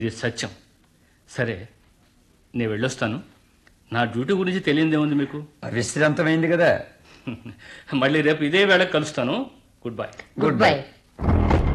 ఇది సత్యం. సరే, నేను వెళ్ళొస్తాను. నా డ్యూటీ గురించి తెలియదేముంది మీకు? విశ్రాంతమైంది కదా. మళ్ళీ రేపు ఇదే వేళకు కలుస్తాను. Good bye. Good bye.